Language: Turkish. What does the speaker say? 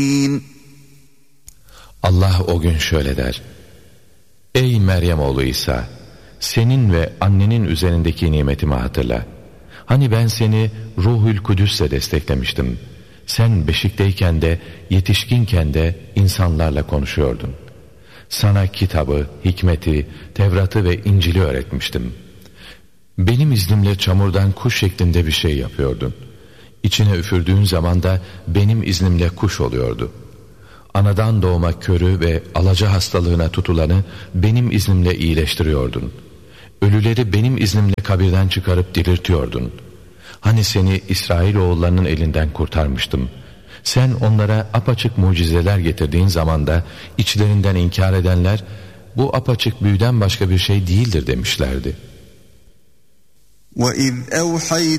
Allah o gün şöyle der: Ey Meryem oğlu İsa, senin ve annenin üzerindeki nimetimi hatırla. Hani ben seni Ruhul Kudüs'le desteklemiştim. Sen beşikteyken de yetişkinken de insanlarla konuşuyordun. Sana kitabı, hikmeti, Tevrat'ı ve İncil'i öğretmiştim. Benim iznimle çamurdan kuş şeklinde bir şey yapıyordun. İçine üfürdüğün zaman da benim iznimle kuş oluyordu. Anadan doğma körü ve alaca hastalığına tutulanı benim iznimle iyileştiriyordun. Ölüleri benim iznimle kabirden çıkarıp diriltiyordun. Hani seni İsrailoğullarının elinden kurtarmıştım. Sen onlara apaçık mucizeler getirdiğin zaman da içlerinden inkar edenler, bu apaçık büyüden başka bir şey değildir demişlerdi. وَإِذْ أَوْحَيْتُ